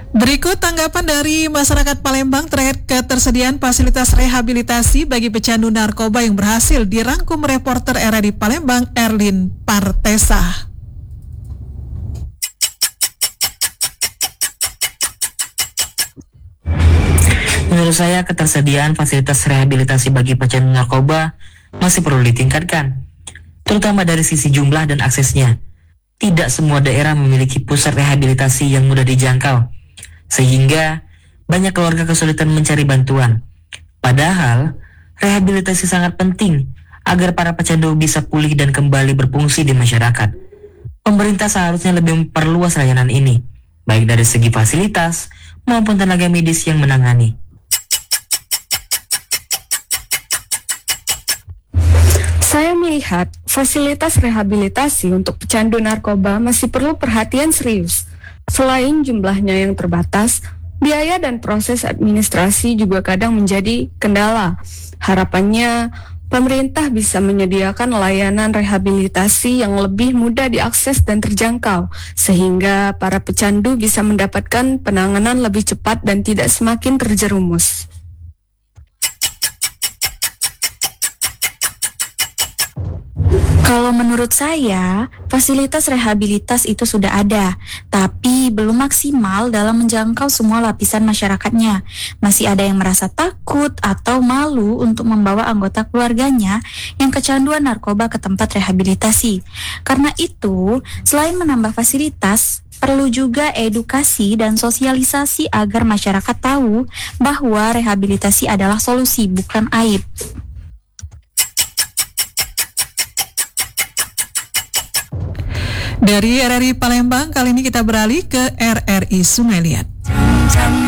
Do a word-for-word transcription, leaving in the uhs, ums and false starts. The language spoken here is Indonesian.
Berikut tanggapan dari masyarakat Palembang terkait ketersediaan fasilitas rehabilitasi bagi pecandu narkoba yang berhasil dirangkum reporter R R I Palembang, Erlin Partesa. Menurut saya, ketersediaan fasilitas rehabilitasi bagi pecandu narkoba masih perlu ditingkatkan, terutama dari sisi jumlah dan aksesnya. Tidak semua daerah memiliki pusat rehabilitasi yang mudah dijangkau, sehingga banyak keluarga kesulitan mencari bantuan. Padahal, rehabilitasi sangat penting agar para pecandu bisa pulih dan kembali berfungsi di masyarakat. Pemerintah seharusnya lebih memperluas layanan ini, baik dari segi fasilitas maupun tenaga medis yang menangani. Saya melihat fasilitas rehabilitasi untuk pecandu narkoba masih perlu perhatian serius. Selain jumlahnya yang terbatas, biaya dan proses administrasi juga kadang menjadi kendala. Harapannya, pemerintah bisa menyediakan layanan rehabilitasi yang lebih mudah diakses dan terjangkau, sehingga para pecandu bisa mendapatkan penanganan lebih cepat dan tidak semakin terjerumus. Kalau menurut saya, fasilitas rehabilitas itu sudah ada, tapi belum maksimal dalam menjangkau semua lapisan masyarakatnya. Masih ada yang merasa takut atau malu untuk membawa anggota keluarganya yang kecanduan narkoba ke tempat rehabilitasi. Karena itu, selain menambah fasilitas, perlu juga edukasi dan sosialisasi agar masyarakat tahu bahwa rehabilitasi adalah solusi, bukan aib. Dari R R I Palembang, kali ini kita beralih ke R R I Sungai Liat.